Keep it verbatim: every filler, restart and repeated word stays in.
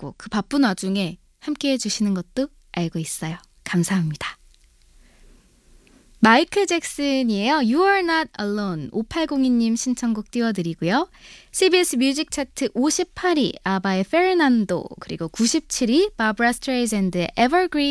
바쁘다고 그 바쁜 와중에 함께해 주시는 것도 알고 있어요. 감사합니다. 마이클 잭슨이에요. You are not alone. 오팔공이 님 신청곡 띄워드리고요. 씨비에스 뮤직 차트 오십팔 위 아바의 페르난도, 그리고 구십칠 위 바브라 스트레이샌드의 Evergreen